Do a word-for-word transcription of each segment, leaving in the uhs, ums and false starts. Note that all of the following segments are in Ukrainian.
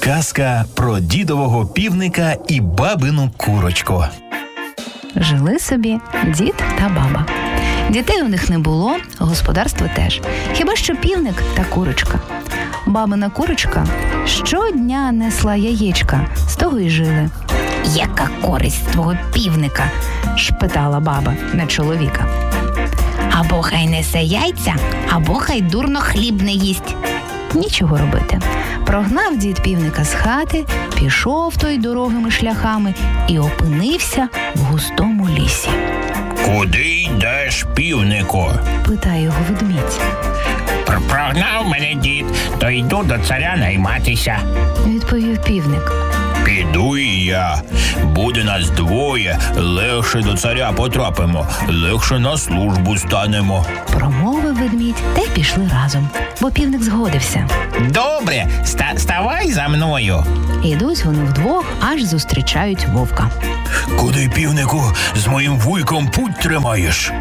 Казка про дідового півника і бабину курочку. Жили собі дід та баба. Дітей у них не було, господарства теж. Хіба що півник та курочка. Бабина курочка щодня несла яєчка, з того й жили. «Яка користь твого півника?» – шпитала баба на чоловіка. «Або хай несе яйця, або хай дурно хліб не їсть». Нічого робити. Прогнав дід півника з хати, пішов той дорогими шляхами і опинився в густому лісі. «Куди йдеш, півнику?» – питає його ведмідь. «Прогнав мене дід, то йду до царя найматися», – відповів півник. «Піду і я. Буде нас двоє, легше до царя потрапимо, легше на службу станемо». Промовив ведмідь, та й пішли разом, бо півник згодився. «Добре, ста- ставай за мною». Ідуть вони вдвох, аж зустрічають вовка. Куди, півнику, з моїм вуйком путь тримаєш?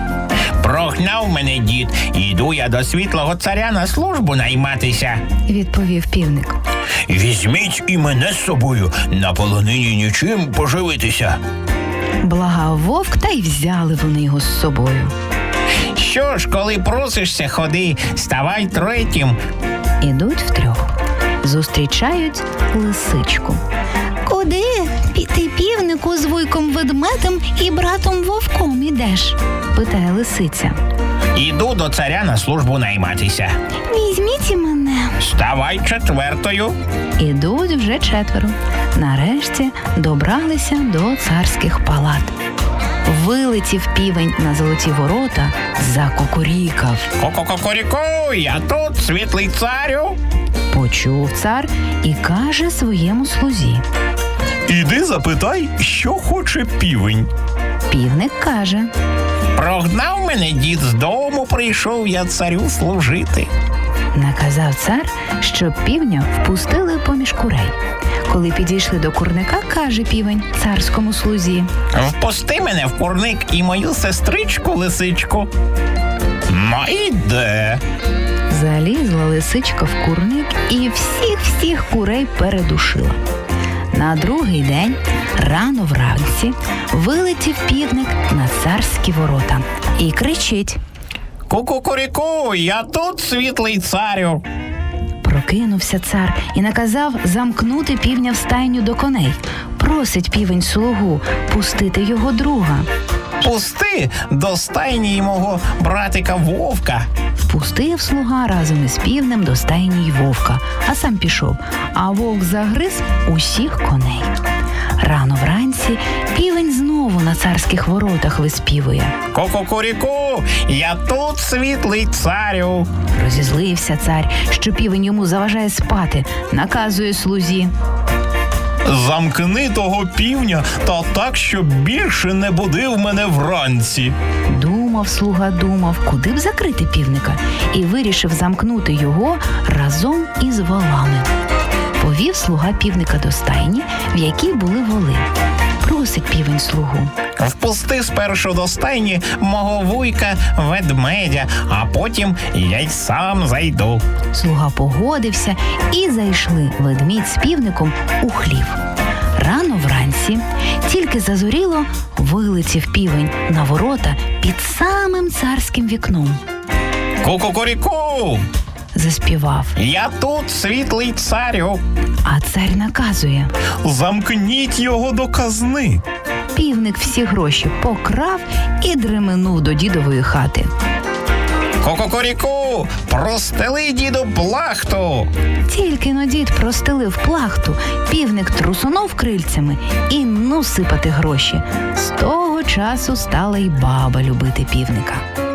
«Прогнав мене дід, йду я до світлого царя на службу найматися», – відповів півник. Візьміть і мене з собою, на полонині нічим поживитися. Благав вовк, та й взяли вони його з собою. «Що ж, коли просишся, ходи, ставай третім». Ідуть втрьох. Зустрічають лисичку. «Куди ти, півнику, з вуйком ведмедем і братом вовком ідеш?» – питає лисиця. «Іду до царя на службу найматися». «Візьміть і мене». «Ставай четвертою». Ідуть вже четверо. Нарешті добралися до царських палат. Вилетів півень на золоті ворота, закукурікав. «Ко-ко-ко-коріку, я тут, світлий царю». Почув цар і каже своєму слузі. Іди запитай, що хоче півень. Півник каже. «Прогнав мене дід з дому, прийшов я царю служити». Наказав цар, щоб півня впустили поміж курей. Коли підійшли до курника, каже півень царському слузі. «Впусти мене в курник і мою сестричку лисичку». «Ну іде». Залізла лисичка в курник і всіх-всіх курей передушила. На другий день, рано вранці, вилетів півник на царські ворота і кричить. «Ку-ку-ку-ріку, я тут, світлий царю». Прокинувся цар і наказав замкнути півня в стайню до коней. Просить півень слугу пустити його друга. «Пусти до стайні мого братика вовка». Пустив слуга разом із півнем до стайні й вовка, а сам пішов, а вовк загриз усіх коней. Рано вранці півень знову на царських воротах виспівує. «Ку-ку-ку-ріку, я тут, світлий царю». Розізлився цар, що півень йому заважає спати, наказує слузі. Замкни того півня та так, щоб більше не будив мене вранці. Думав слуга, думав, куди б закрити півника, і вирішив замкнути його разом із волами. Повів слуга півника до стайні, в якій були воли. Просить півень слугу. «Впусти спершу до стайні мого вуйка ведмедя, а потім я й сам зайду». Слуга погодився і зайшли ведмідь з півником у хлів. Рано вранці, тільки зазоріло, вилетів півень на ворота під самим царським вікном. «Ку-ку-ку-ріку, Заспівав. я тут, світлий царю». А цар наказує. Замкніть його до казни. Півник всі гроші покрав і дременув до дідової хати. «Ку-ку-ку-ріку, простели діду плахту». Тільки но дід простелив плахту, півник трусунув крильцями і ну сипати гроші. З того часу стала й баба любити півника.